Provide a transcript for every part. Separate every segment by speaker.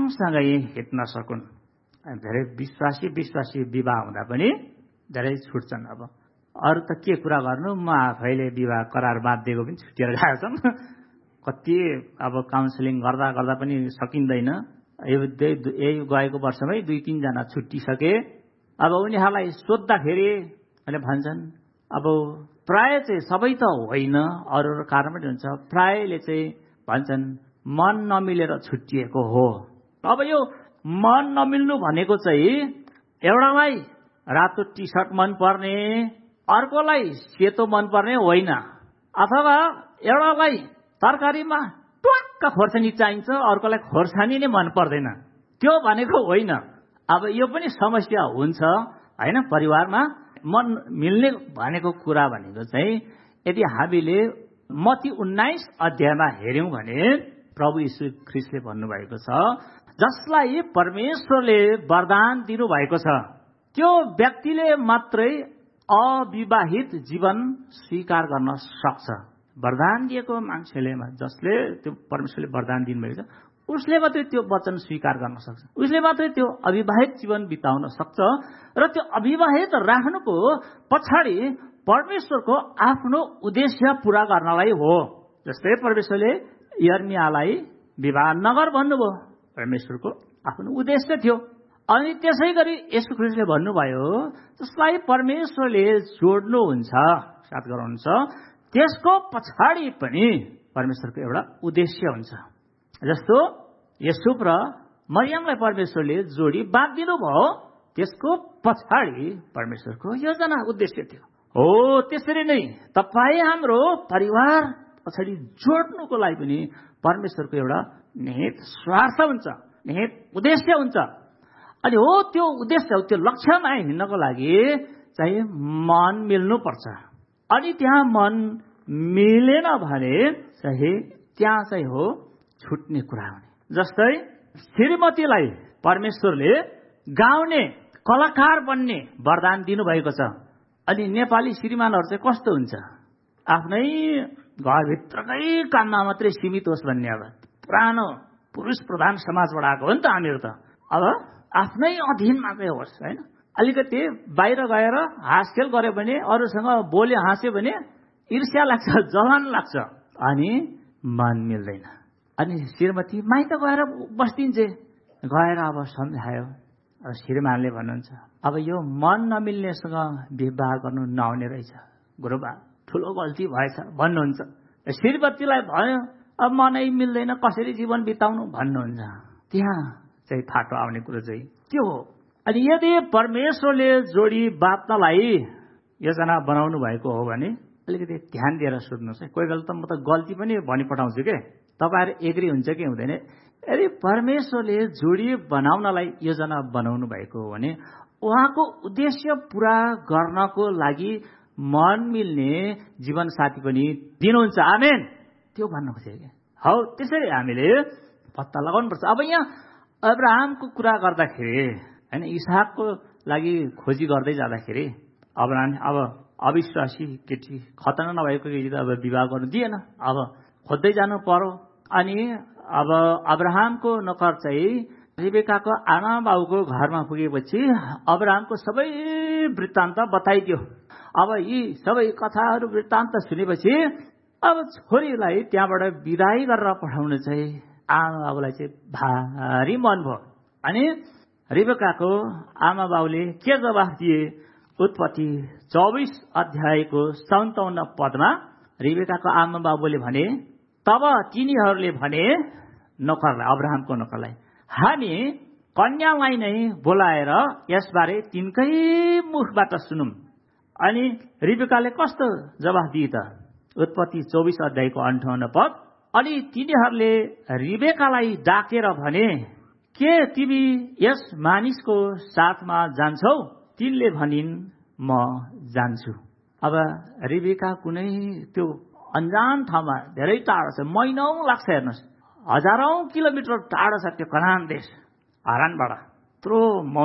Speaker 1: सँगसँगै हिँड्न सकुन्। धेरै विश्वासी विवाह हुँदा पनि धेरै छुट्छन्। अब अरू त के कुरा गर्नु, म आफैले विवाह करार बाँधिदिएको पनि छुटिएर गएको छन्। कति अब काउन्सिलिङ गर्दा गर्दा पनि सकिँदैन। यही गएको वर्षमै 2-3 जना छुट्टिसके। अब उनीहरूलाई सोद्धाखेरि अहिले भन्छन् अब प्राय चाहिँ सबै त होइन, अरू कारण पनि हुन्छ। प्रायले चाहिँ भन्छन् मन नमिलेर छुट्टिएको हो। अब यो मन नमिल्नु भनेको चाहिँ एउटालाई रातो टी सर्ट मन पर्ने, अर्कोलाई सेतो मन पर्ने होइन, अथवा एउटालाई तरकारीमा ट्वाक्क खोर्सानी चाहिन्छ, अर्कोलाई खोर्सानी नै मन पर्दैन, त्यो भनेको होइन। अब यो पनि समस्या हुन्छ हैन। परिवारमा मन मिल्ने भनेको कुरा भनेको चाहिँ यदि हामीले मत्ती 19 अध्यायमा हेर्यौं भने प्रभु यीशु ख्रीष्टले भन्नुभएको छ, जसलाई परमेश्वरले वरदान दिनुभएको छ त्यो व्यक्तिले मात्रै अविवाहित जीवन स्वीकार गर्न सक्छ। वरदान दिएको मान्छेले, जसले त्यो परमेश्वरले वरदान दिनुभएको छ, उसले मात्रै त्यो वचन स्वीकार गर्न सक्छ। उसले मात्रै त्यो अविवाहित जीवन बिताउन सक्छ। र त्यो अविवाहित राख्नुको पछाडि परमेश्वरको आफ्नो उद्देश्य पूरा गर्नलाई हो। जस्तै परमेश्वरले यर्मियालाई विवाह नगर भन्नुभयो, परमेश्वरको आफ्नो उद्देश्य थियो। अनि त्यसै गरी येशू ख्रीष्टले भन्नुभयो, जसलाई परमेश्वरले जोड्नुहुन्छ, साथ गराउनुहुन्छ, त्यसको पछाडि पनि परमेश्वरको एउटा उद्देश्य हुन्छ। जस्तो युसुफ र मरियमलाई परमेश्वरले जोडी बाँधिदिनु भयो, त्यसको पछाडि परमेश्वरको योजना उद्देश्य थियो। हो त्यसरी नै तपाईँ हाम्रो परिवार पछाडि जोड्नुको लागि पनि परमेश्वरको एउटा निहित स्वार्थ हुन्छ, निहित उद्देश्य हुन्छ। अनि हो त्यो उद्देश्य, त्यो लक्ष्यमा हिँड्नको लागि चाहिँ मन मिल्नु पर्छ। अनि त्यहाँ मन मिलेन भने चाहिँ त्यहाँ चाहिँ हो छुट्ने कुरा हुने। जस्तै श्रीमतीलाई परमेश्वरले गाउने कलाकार बन्ने वरदान दिनुभएको छ। अनि नेपाली श्रीमानहरू चाहिँ कस्तो हुन्छ, आफ्नै घरभित्रकै काममा मात्रै सीमित होस् भन्ने। अब पुरानो पुरुष प्रधान समाजबाट आएको हो नि त हामीहरू त। अब आफ्नै अधीनमा चाहिँ होस् होइन। अलिकति बाहिर गएर हाँसखेल गर्यो भने, अरूसँग बोल्यो हाँस्यो भने ईर्ष्या लाग्छ, जलन लाग्छ, अनि मन मिल्दैन। अनि श्रीमती माइत गएर बस्दिन्छ। गएर अब सम्झायो, अब श्रीमानले भन्नुहुन्छ, अब यो मन नमिल्नेसँग विवाह गर्नु नहुने रहेछ गुरुबा, ठुलो गल्ती भएछ भन्नुहुन्छ। श्रीमतीलाई भयो, अब मनै मिल्दैन, कसरी जीवन बिताउनु भन्नुहुन्छ। त्यहाँ चाहिँ फाटो आउने कुरो चाहिँ त्यो हो। अनि यदि परमेश्वरले जोडी बाँध्नलाई योजना बनाउनु भएको हो भने अलिकति ध्यान दिएर सोध्नुहोस् है। कोही बेला त म त गल्ती पनि भनिपठाउँछु के, तपाईँहरू एग्री हुन्छ कि हुँदैन। यदि परमेश्वरले जोडी बनाउनलाई योजना बनाउनु भएको हो भने उहाँको उद्देश्य पूरा गर्नको लागि मन मिल्ने जीवन साथी पनि दिनुहुन्छ। आमेन, त्यो भन्नु खोजेको कि हौ। त्यसरी हामीले पत्ता लगाउनुपर्छ। अब यहाँ अब्राहमको कुरा गर्दाखेरि होइन, इसाकको लागि खोजी गर्दै जाँदाखेरि अब्राहम अब अविश्वासी केटी, खतना नभएको केटी त अब विवाह गर्नु दिएन, अब खोज्दै जानु पर्यो। अनि अब अब्राहमको नोकर चाहिँ रिबेकाको आमा बाउको घरमा पुगेपछि अब्राहमको सबै वृत्तान्त बताइदियो। अब यी सबै कथाहरू वृत्तान्त सुनेपछि अब छोरीलाई त्यहाँबाट विदाई गरेर पठाउनु चाहिँ आमा बाबुलाई चाहिँ भारी मन भयो। अनि रिबेकाको आमा बाउले के जवाफ दिए? उत्पत्ति 24 अध्यायको 57 पदमा रिबेकाको आमा बाबुले भने, तब तिनीहरूले भने नोकरलाई, अब्राहमको नोकरलाई, हामी कन्यालाई नै बोलाएर यसबारे तिनकै मुखबाट सुनौं। अनि रिबेकाले कस्तो जवाफ दिए त? उत्पत्ति 24 अध्यायको 58 पद, अनि तिनीहरूले रिबेकालाई डाकेर भने, के तिमी यस मानिसको साथमा जान्छौ? तिनले भनिन्, म जान्छु। अब रिबेका कुनै त्यो अन्जान ठाउँमा धेरै टाढो छ, महिनौं लाग्छ। हेर्नुहोस्, हजारौं किलोमिटर टाढो छ त्यो कनान देश हारानबाट। त्यत्रो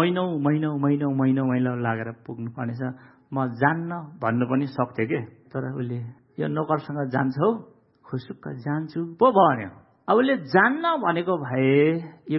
Speaker 1: महिनौं लागेर पुग्नु पर्नेछ। म जान्न भन्नु पनि सक्थ्यो के, तर उसले यो नोकरसँग जान्छौ? खुसुक्क जान्छु पो भन्यो। अब उसले जान्न भनेको भए यो